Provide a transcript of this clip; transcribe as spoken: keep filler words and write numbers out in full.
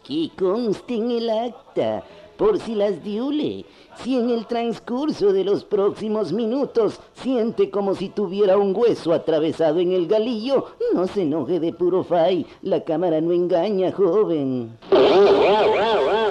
Que conste en el acta, por si las diule, si en el transcurso de los próximos minutos siente como si tuviera un hueso atravesado en el galillo, no se enoje de puro fay, la cámara no engaña, joven.